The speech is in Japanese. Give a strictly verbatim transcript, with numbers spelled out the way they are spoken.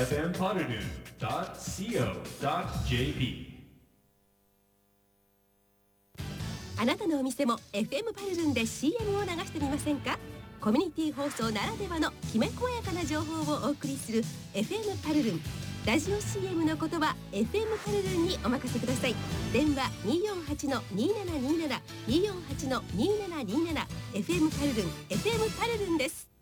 エフエム パルルン ドット シーオー ドット ジェーピーあなたのお店も エフエム パルルンで シーエム を流してみませんか？コミュニティ放送ならではのきめ細やかな情報をお送りする エフエム パルルン。ラジオ シーエム のことは エフエム パルルンにお任せください。電話 にーよんはちのにーななにーなな にーよんはちのにーななにーなな エフエム パルルン エフエム パルルンです。